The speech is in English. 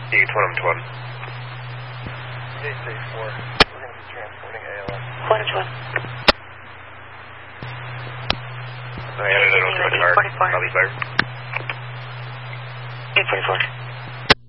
You can 12. 864. We're going to be transporting ALS. 112. I added it onto my card. I'll be fired. 844.